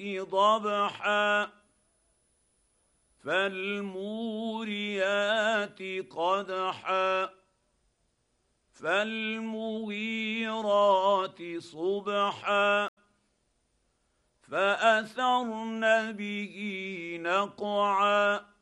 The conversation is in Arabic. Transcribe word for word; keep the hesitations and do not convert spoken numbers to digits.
ضبحا فالموريات قدحا فالمغيرات صبحا فأثرن به نقعا